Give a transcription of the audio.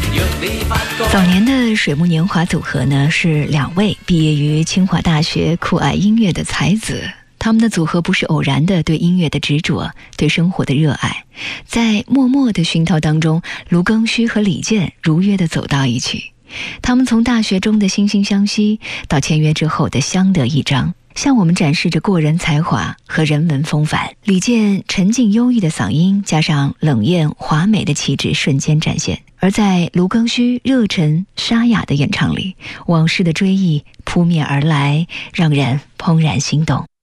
早年的水木年华组合呢，是2位毕业于清华大学酷爱音乐的才子。他们的组合不是偶然的对音乐的执着，对生活的热爱，在默默的熏陶当中，卢庚戌和李健如约的走到一起。他们从大学中的惺惺相惜，到签约之后的相得益彰，向我们展示着过人才华和人文风范。李健沉静忧郁的嗓音加上冷艳华美的气质瞬间展现，而在卢庚戌热忱沙哑的演唱里，往事的追忆扑面而来，让人怦然心动。